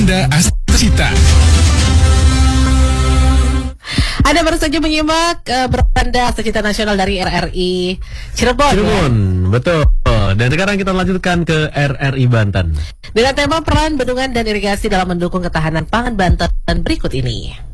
Propaganda Astacita. Anda baru saja menyimak Propaganda Astacita Nasional dari RRI Cirebon. Cirebon, betul. Dan sekarang kita lanjutkan ke RRI Banten. Dengan tema peran bendungan dan irigasi dalam mendukung ketahanan pangan Banten berikut ini.